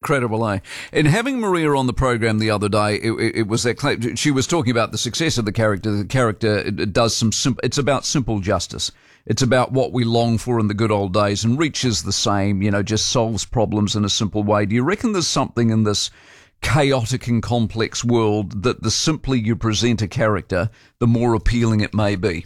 Incredible, eh? In having Maria on the program the other day, it was that she was talking about the success of the character. The character does it's about simple justice. It's about what we long for in the good old days, and Reach is the same, just solves problems in a simple way. Do you reckon there's something in this chaotic and complex world that the simpler you present a character, the more appealing it may be?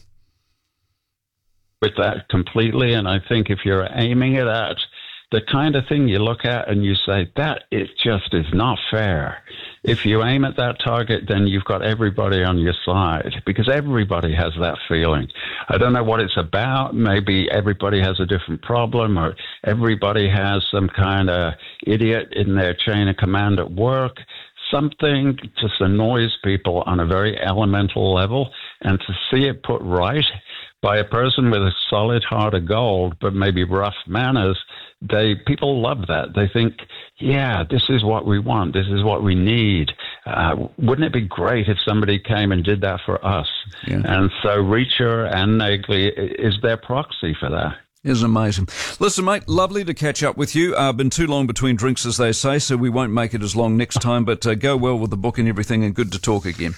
With that completely, and I think if you're aiming it at the kind of thing you look at and you say, that it just is not fair. If you aim at that target, then you've got everybody on your side, because everybody has that feeling. I don't know what it's about. Maybe everybody has a different problem, or everybody has some kind of idiot in their chain of command at work. Something just annoys people on a very elemental level, and to see it put right by a person with a solid heart of gold, but maybe rough manners, people love that. They think, yeah, this is what we want. This is what we need. Wouldn't it be great if somebody came and did that for us? Yeah. And so Reacher and Nagley is their proxy for that. It's amazing. Listen, mate, lovely to catch up with you. Been too long between drinks, as they say, so we won't make it as long next time, but go well with the book and everything, and good to talk again.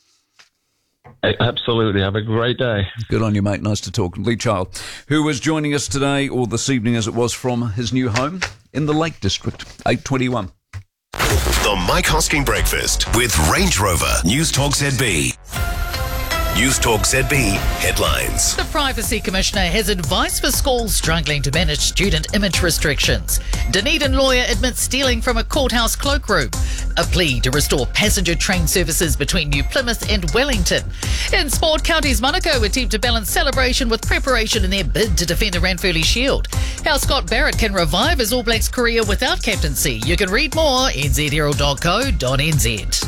Absolutely. Have a great day. Good on you, mate. Nice to talk. Lee Child, who was joining us today, or this evening as it was, from his new home in the Lake District, 8:21. The Mike Hosking Breakfast with Range Rover News Talk ZB. News Talk ZB headlines. The Privacy Commissioner has advice for schools struggling to manage student image restrictions. Dunedin lawyer admits stealing from a courthouse cloakroom. A plea to restore passenger train services between New Plymouth and Wellington. In sport, Counties Monaco attempt to balance celebration with preparation in their bid to defend the Ranfurly Shield. How Scott Barrett can revive his All Blacks career without captaincy. You can read more nzherald.co.nz.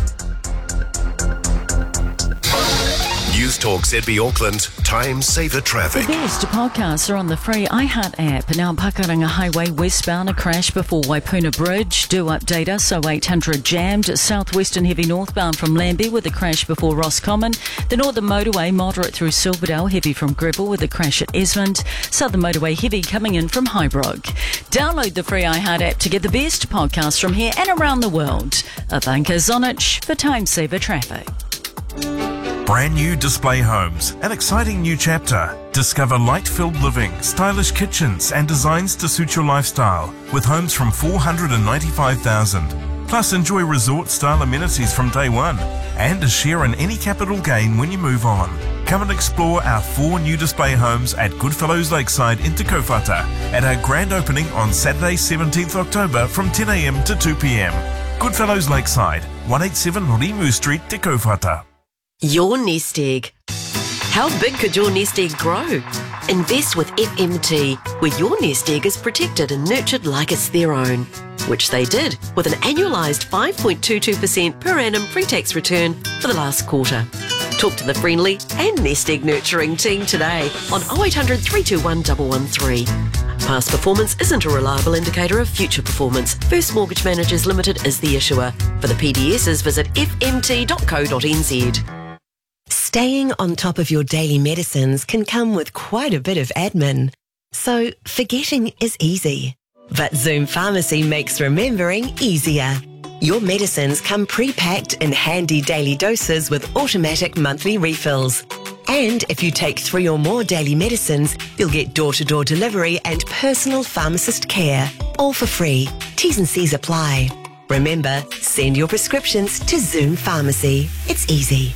News Talk ZB Auckland, Time Saver Traffic. The best podcasts are on the free iHeart app. Now, Pakuranga Highway westbound, a crash before Waipuna Bridge. Do update us, 0800 jammed. Southwestern heavy northbound from Lambie with a crash before Roscommon. The Northern Motorway moderate through Silverdale, heavy from Greville with a crash at Esmond. Southern Motorway heavy coming in from Highbrook. Download the free iHeart app to get the best podcasts from here and around the world. Ivanka Zonich for Time Saver Traffic. Brand new Display Homes, an exciting new chapter. Discover light-filled living, stylish kitchens and designs to suit your lifestyle with homes from $495,000. Plus enjoy resort-style amenities from day one and a share in any capital gain when you move on. Come and explore our 4 new display homes at Goodfellows Lakeside in Te Kaupata at our grand opening on Saturday 17th October from 10 a.m. to 2 p.m. Goodfellows Lakeside, 187 Rimu Street, Te Kaupata. Your nest egg. How big could your nest egg grow? Invest with FMT, where your nest egg is protected and nurtured like it's their own, which they did with an annualised 5.22% per annum pre-tax return for the last quarter. Talk to the friendly and nest egg nurturing team today on 0800 321 113. Past performance isn't a reliable indicator of future performance. First Mortgage Managers Limited is the issuer. For the PDSs, visit fmt.co.nz. Staying on top of your daily medicines can come with quite a bit of admin. So forgetting is easy. But Zoom Pharmacy makes remembering easier. Your medicines come pre-packed in handy daily doses with automatic monthly refills. And if you take 3 or more daily medicines, you'll get door-to-door delivery and personal pharmacist care, all for free. T's and C's apply. Remember, send your prescriptions to Zoom Pharmacy. It's easy.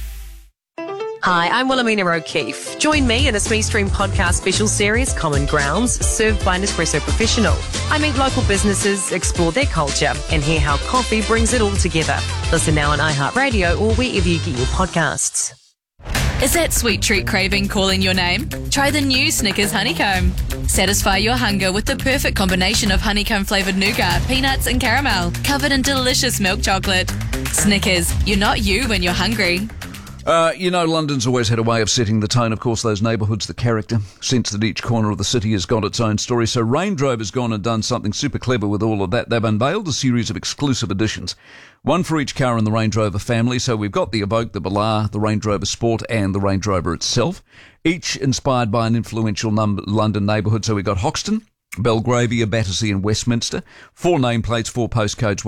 Hi, I'm Wilhelmina O'Keefe. Join me in a Smee Stream podcast special series, Common Grounds, served by Nespresso Professional. I meet local businesses, explore their culture, and hear how coffee brings it all together. Listen now on iHeartRadio or wherever you get your podcasts. Is that sweet treat craving calling your name? Try the new Snickers Honeycomb. Satisfy your hunger with the perfect combination of honeycomb-flavoured nougat, peanuts and caramel, covered in delicious milk chocolate. Snickers, you're not you when you're hungry. London's always had a way of setting the tone. Of course, those neighbourhoods, the character, sense that each corner of the city has got its own story. So Range Rover's gone and done something super clever with all of that. They've unveiled a series of exclusive editions, one for each car in the Range Rover family. So we've got the Evoque, the Velar, the Range Rover Sport and the Range Rover itself, each inspired by an influential London neighbourhood. So we've got Hoxton, Belgravia, Battersea and Westminster. 4 nameplates, 4 postcodes,